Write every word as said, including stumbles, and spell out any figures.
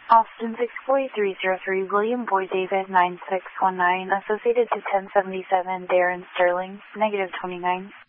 Austin six four three zero three, William Boy David nine six one nine, associated to ten seventy-seven, Darren Sterling, negative twenty-nine.